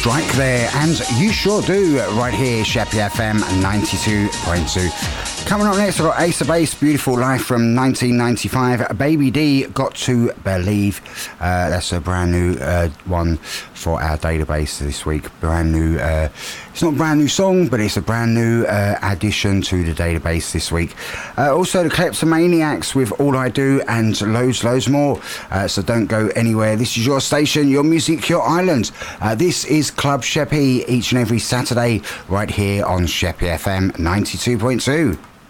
Strike there, and you sure do, right here, Sheppy FM 92.2. Coming up next, I've got Ace of Base, Beautiful Life from 1995. Baby D, Got to Believe. That's a brand new one for our database this week. Brand new, it's not a brand new song, but it's a brand new addition to the database this week. Also, the Kleptomaniacs with All I Do, and loads more. So don't go anywhere. This is your station, your music, your island. This is Club Sheppy, each and every Saturday, right here on Sheppy FM 92.2.